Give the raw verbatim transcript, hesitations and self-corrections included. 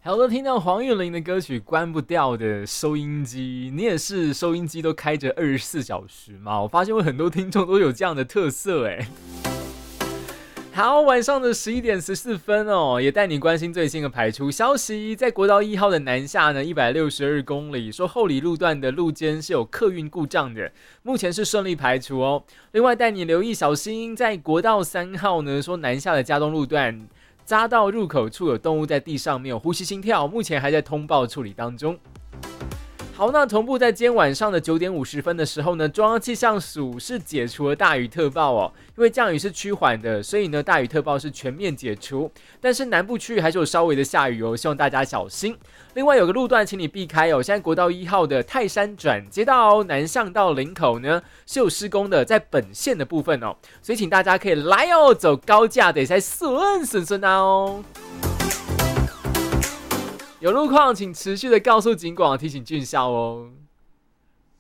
好多听到黄韵玲的歌曲关不掉的收音机，你也是收音机都开着二十四小时吗？我发现我很多听众都有这样的特色哎。好，晚上的十一点十四分哦，也带你关心最新的排除消息。在国道一号的南下呢，一百六十二公里，说后里路段的路肩是有客运故障的，目前是顺利排除哦。另外带你留意小心，在国道三号呢，说南下的嘉东路段。匝道入口处有动物在地上没有呼吸心跳，目前还在通报处理当中。好，那同步在今天晚上的九点五十分的时候呢，中央气象署是解除了大雨特报哦，因为降雨是趋缓的，所以呢大雨特报是全面解除，但是南部区域还是有稍微的下雨哦，希望大家小心。另外有个路段请你避开哦，现在国道一号的泰山转接道南向到林口呢是有施工的，在本线的部分哦，所以请大家可以来哦，走高架得才顺顺顺啊哦。有路况请持续的告诉警广，提醒俊孝哦。